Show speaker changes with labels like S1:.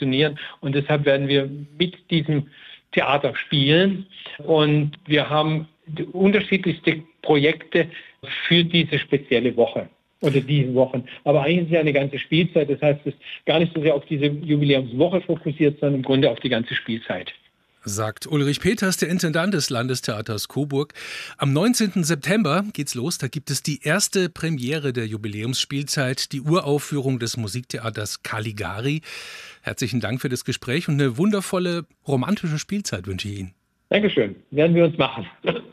S1: funktionieren. Und deshalb werden wir mit diesem Theater spielen. Und wir haben unterschiedlichste Projekte für diese spezielle Woche oder diese Wochen. Aber eigentlich ist es ja eine ganze Spielzeit. Das heißt, es ist gar nicht so sehr auf diese Jubiläumswoche fokussiert, sondern im Grunde auf die ganze Spielzeit.
S2: Sagt Ulrich Peters, der Intendant des Landestheaters Coburg. Am 19. September geht's los. Da gibt es die erste Premiere der Jubiläumsspielzeit, die Uraufführung des Musiktheaters Caligari. Herzlichen Dank für das Gespräch und eine wundervolle romantische Spielzeit wünsche ich Ihnen.
S1: Dankeschön. Werden wir uns machen.